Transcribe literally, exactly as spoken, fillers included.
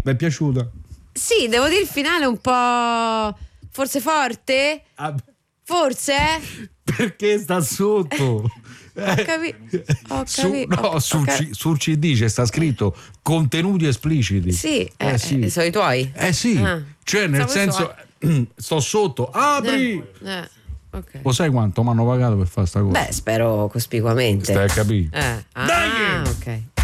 Mi è piaciuta. Sì, devo dire il finale un po' forse forte? Ah, forse? perché sta sotto? Ho capito. Ho Su, capito. no, ho, sul, ho cap- C- sul C D c'è sta scritto contenuti espliciti. Sì, eh, eh, sì. eh, sono i tuoi? Eh sì, Ah. cioè nel Stavo senso sto sotto, apri. Eh, eh, ok. Lo sai quanto mi hanno pagato per fare sta cosa? Beh, spero cospicuamente. Stai a capire? Eh. Ah, Dai! ok.